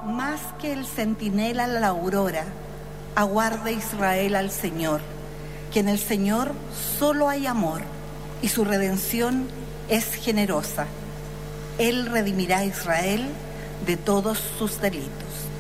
Más que el centinela la aurora, aguarde Israel al Señor, que en el Señor solo hay amor y su redención es generosa. Él redimirá a Israel de todos sus delitos.